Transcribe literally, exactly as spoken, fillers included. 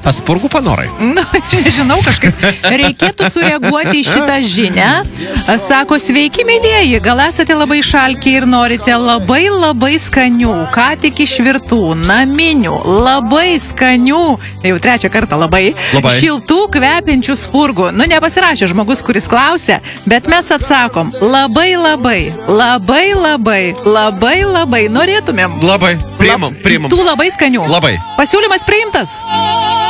Spurgų panorai. Nu, žinau, kažkaip reikėtų sureaguoti į šitą žinią. Sako, sveiki, mėlyjeji, gal esate labai šalkiai ir norite labai labai skanių, ką tik išvirtų, naminių, labai skanių, jau trečią kartą labai, labai. šiltų kvepiančių spurgų. Nu, nepasirašė žmogus, kuris klausia, bet mes atsakom, labai labai, labai labai, labai labai norėtumėm. Labai, priimam, priimam. Tų labai skanių. Labai. Pasiūlymas priimtas.